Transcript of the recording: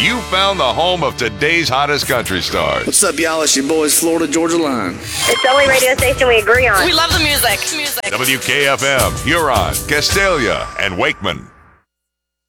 You found the home of today's hottest country stars. What's up, y'all? It's your boys, Florida Georgia Line. It's the only radio station we agree on. We love the music. WKFM, Huron, Castalia, and Wakeman.